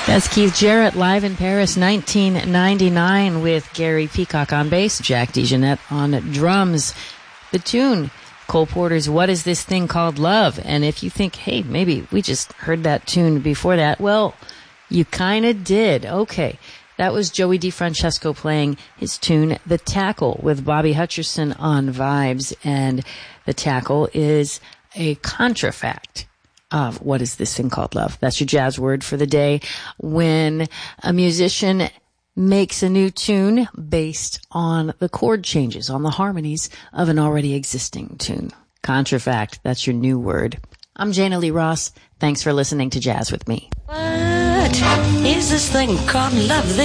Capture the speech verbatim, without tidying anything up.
That's Keith Jarrett live in Paris, nineteen ninety-nine, with Gary Peacock on bass, Jack DeJohnette on drums. The tune, Cole Porter's What Is This Thing Called Love? And if you think, hey, maybe we just heard that tune before that, well, you kind of did. Okay. That was Joey DeFrancesco playing his tune, The Tackle, with Bobby Hutcherson on vibes. And The Tackle is a contrafact of What Is This Thing Called Love? That's your jazz word for the day. When a musician makes a new tune based on the chord changes, on the harmonies of an already existing tune. Contrafact, that's your new word. I'm Jana Lee Ross. Thanks for listening to Jazz with Me. What is this thing called love?